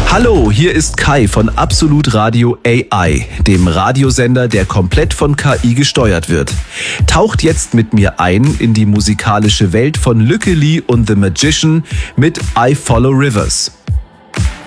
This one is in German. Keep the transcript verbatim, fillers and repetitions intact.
Hallo, hier ist Kai von Absolut Radio A I, dem Radiosender, der komplett von K I gesteuert wird. Taucht jetzt mit mir ein in die musikalische Welt von Lücke Lee und The Magician mit I Follow Rivers.